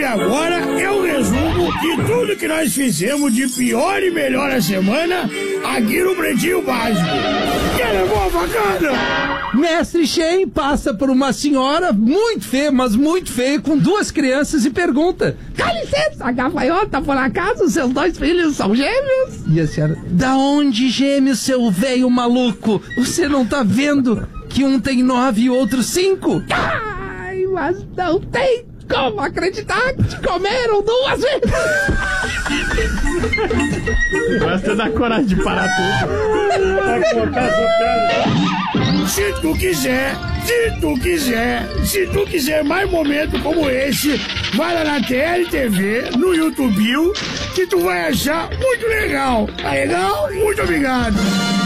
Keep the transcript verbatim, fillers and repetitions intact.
agora é o resumo de tudo que nós fizemos de pior e melhor a semana aqui no Pretinho Básico. Quer levar a facada? Mestre Shen passa por uma senhora muito feia, mas muito feia, com duas crianças e pergunta: "Dá licença, a gafanhota por acaso os seus dois filhos são gêmeos?" E a senhora: "Da onde gêmeos, seu velho maluco? Você não tá vendo que um tem nove e o outro cinco?" "Ai, mas não tem como acreditar que te comeram duas vezes." Basta dar coragem de parar tudo. Vai colocar sua cara. Se tu quiser, se tu quiser, se tu quiser mais momentos como esse, vai lá na T L T V, no YouTube, que tu vai achar muito legal. Tá legal? Muito obrigado.